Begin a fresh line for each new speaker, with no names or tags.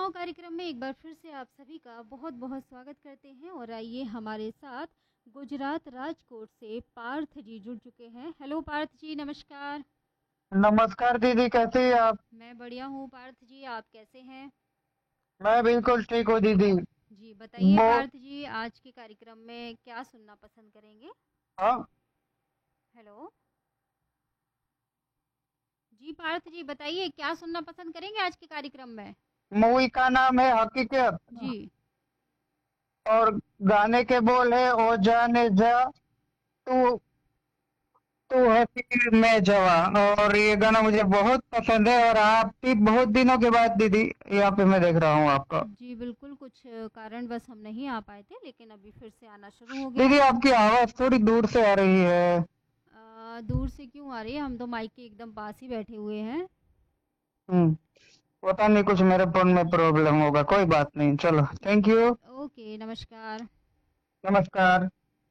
सुनाओ कार्यक्रम में एक बार फिर से आप सभी का बहुत बहुत स्वागत करते हैं। और आइए हमारे साथ गुजरात राजकोट से पार्थ जी जुड़ चुके हैं। हेलो पार्थ जी, नमस्कार।
नमस्कार दीदी, कैसे हैं आप?
मैं बढ़िया हूँ पार्थ जी, आप कैसे हैं?
मैं बिल्कुल ठीक हूँ दीदी।
जी बताइए
वो
पार्थ जी, आज के कार्यक्रम में क्या सुनना पसंद करेंगे?
हाँ,
हेलो जी पार्थ जी, बताइए क्या सुनना पसंद करेंगे आज के कार्यक्रम में?
मूवी का नाम है हकीकत
जी।
और गाने के बोल है ओ जाने जा तू तू हंसी मैं जवा। और ये गाना मुझे बहुत पसंद है और आप भी बहुत दिनों के बाद दीदी यहाँ पे मैं देख रहा हूँ आपका।
जी बिल्कुल, कुछ कारणवश हम नहीं आ पाए थे, लेकिन अभी फिर से आना शुरू हो गया
दीदी
है।
आपकी आवाज थोड़ी दूर से आ रही है।
दूर से क्यों आ रही है? हम तो माइक के एकदम पास ही बैठे हुए हैं।
हम्म पता नहीं, कुछ मेरे फोन में प्रॉब्लम होगा, कोई बात नहीं, चलो थैंक यू।
ओके, नमस्कार।
नमस्कार।